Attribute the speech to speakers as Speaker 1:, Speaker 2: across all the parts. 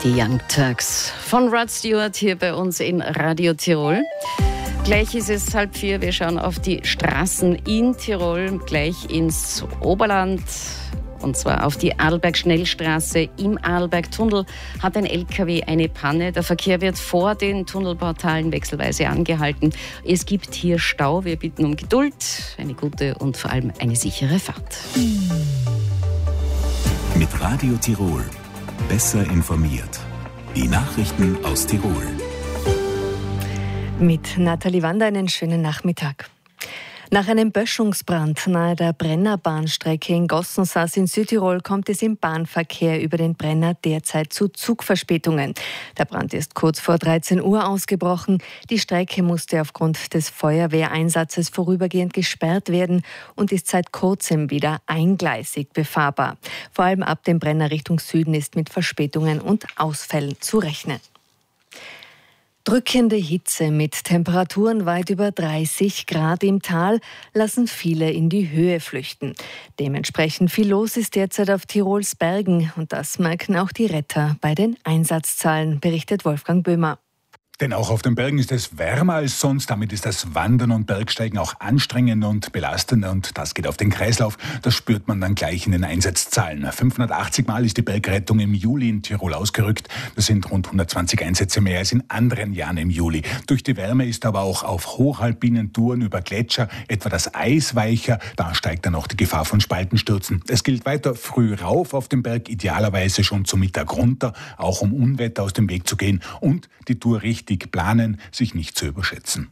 Speaker 1: Die Young Turks von Rod Stewart hier bei uns in Radio Tirol. Gleich ist es 3:30. Wir schauen auf die Straßen in Tirol, gleich ins Oberland. Und zwar auf die Arlberg-Schnellstraße. Im Arlberg-Tunnel hat ein LKW eine Panne. Der Verkehr wird vor den Tunnelportalen wechselweise angehalten. Es gibt hier Stau. Wir bitten um Geduld, eine gute und vor allem eine sichere Fahrt.
Speaker 2: Mit Radio Tirol. Besser informiert. Die Nachrichten aus Tirol.
Speaker 3: Mit Nathalie Wander einen schönen Nachmittag. Nach einem Böschungsbrand nahe der Brennerbahnstrecke in Gossensas in Südtirol kommt es im Bahnverkehr über den Brenner derzeit zu Zugverspätungen. Der Brand ist kurz vor 13 Uhr ausgebrochen. Die Strecke musste aufgrund des Feuerwehreinsatzes vorübergehend gesperrt werden und ist seit kurzem wieder eingleisig befahrbar. Vor allem ab dem Brenner Richtung Süden ist mit Verspätungen und Ausfällen zu rechnen. Drückende Hitze mit Temperaturen weit über 30 Grad im Tal lassen viele in die Höhe flüchten. Dementsprechend viel los ist derzeit auf Tirols Bergen und das merken auch die Retter bei den Einsatzzahlen, berichtet Wolfgang Böhmer.
Speaker 4: Denn auch auf den Bergen ist es wärmer als sonst. Damit ist das Wandern und Bergsteigen auch anstrengend und belastend. Und das geht auf den Kreislauf. Das spürt man dann gleich in den Einsatzzahlen. 580 Mal ist die Bergrettung im Juli in Tirol ausgerückt. Das sind rund 120 Einsätze mehr als in anderen Jahren im Juli. Durch die Wärme ist aber auch auf hochalpinen Touren über Gletscher etwa das Eis weicher. Da steigt dann auch die Gefahr von Spaltenstürzen. Es gilt weiter früh rauf auf den Berg, idealerweise schon zum Mittag runter, auch um Unwetter aus dem Weg zu gehen und die Tour richtig planen, sich nicht zu überschätzen.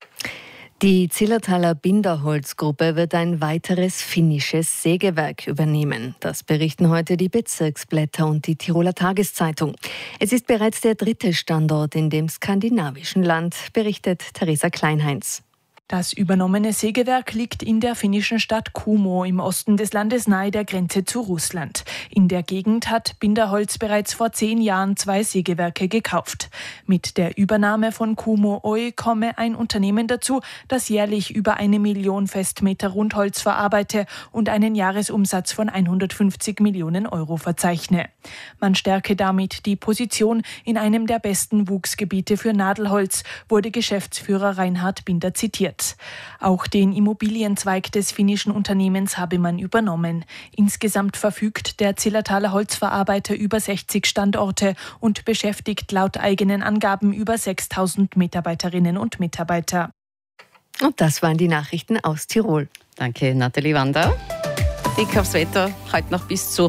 Speaker 3: Die Zillertaler Binderholzgruppe wird ein weiteres finnisches Sägewerk übernehmen. Das berichten heute die Bezirksblätter und die Tiroler Tageszeitung. Es ist bereits der 3. Standort in dem skandinavischen Land, berichtet Theresa Kleinheinz.
Speaker 5: Das übernommene Sägewerk liegt in der finnischen Stadt Kuhmo im Osten des Landes nahe der Grenze zu Russland. In der Gegend hat Binderholz bereits vor 10 Jahren 2 Sägewerke gekauft. Mit der Übernahme von Kuhmo Oy komme ein Unternehmen dazu, das jährlich über 1 Million Festmeter Rundholz verarbeite und einen Jahresumsatz von 150 Millionen Euro verzeichne. Man stärke damit die Position in einem der besten Wuchsgebiete für Nadelholz, wurde Geschäftsführer Reinhard Binder zitiert. Auch den Immobilienzweig des finnischen Unternehmens habe man übernommen. Insgesamt verfügt der Zillertaler Holzverarbeiter über 60 Standorte und beschäftigt laut eigenen Angaben über 6.000 Mitarbeiterinnen und Mitarbeiter.
Speaker 3: Und das waren die Nachrichten aus Tirol.
Speaker 1: Danke, Nathalie Wander. Dick aufs Wetter, heute noch bis zu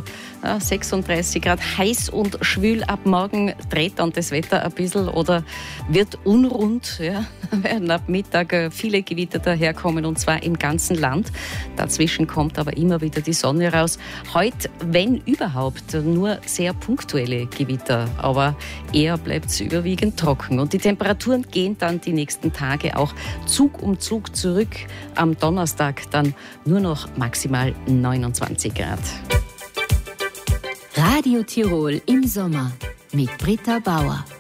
Speaker 1: 36 Grad, heiß und schwül. Ab morgen dreht dann das Wetter ein bisschen oder wird unrund. Ja. Werden ab Mittag viele Gewitter daherkommen und zwar im ganzen Land. Dazwischen kommt aber immer wieder die Sonne raus. Heute, wenn überhaupt, nur sehr punktuelle Gewitter, aber eher bleibt es überwiegend trocken. Und die Temperaturen gehen dann die nächsten Tage auch Zug um Zug zurück. Am Donnerstag dann nur noch maximal 29 Grad.
Speaker 6: Radio Tirol im Sommer mit Britta Bauer.